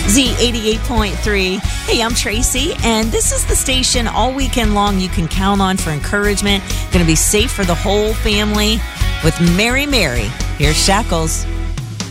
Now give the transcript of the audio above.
Z88.3. Hey, I'm Tracy, and this is the station all weekend long you can count on for encouragement. Going to be safe for the whole family with Mary Mary. Here's Shackles.